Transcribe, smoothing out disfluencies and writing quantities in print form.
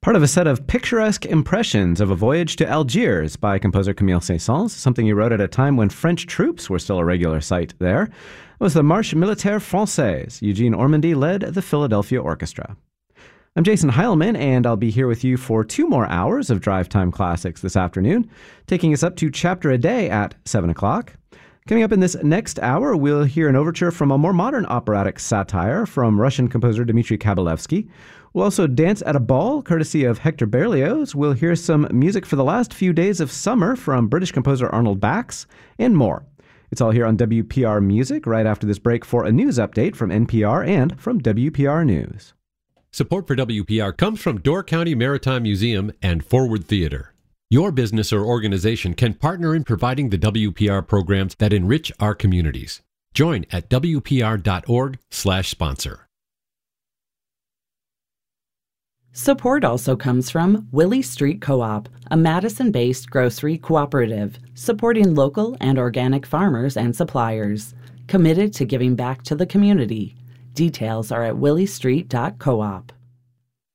Part of a set of picturesque impressions of a voyage to Algiers by composer Camille Saint-Saëns, something he wrote at a time when French troops were still a regular sight there, was the Marche Militaire Française. Eugene Ormandy led the Philadelphia Orchestra. I'm Jason Heilman, and I'll be here with you for 2 more hours of Drive Time Classics this afternoon, taking us up to Chapter a Day at 7 o'clock. Coming up in this next hour, we'll hear an overture from a more modern operatic satire from Russian composer Dmitry Kabalevsky. We'll also dance at a ball, courtesy of Hector Berlioz. We'll hear some music for the last few days of summer from British composer Arnold Bax, and more. It's all here on WPR Music right after this break for a news update from NPR and from WPR News. Support for WPR comes from Door County Maritime Museum and Forward Theater. Your business or organization can partner in providing the WPR programs that enrich our communities. Join at WPR.org/sponsor. Support also comes from Willie Street Co-op, a Madison-based grocery cooperative supporting local and organic farmers and suppliers, committed to giving back to the community. Details are at williestreet.coop.